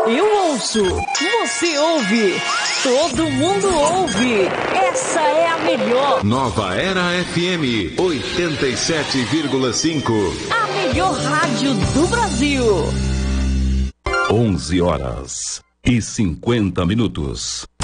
Eu ouço, você ouve, todo mundo ouve. Essa é a melhor. Nova Era FM 87,5. A melhor rádio do Brasil. 11 horas e 50 minutos.